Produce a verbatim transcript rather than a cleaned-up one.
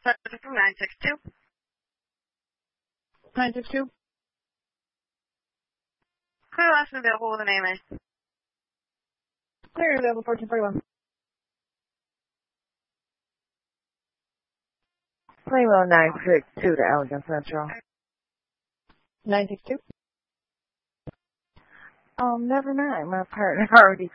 Seven from nine six two. nine six two. Clear last available with an A M A. Clear available fourteen forty-one. Plainwell nine six two to Elgin Central. nine six two. Um, never mind. My partner already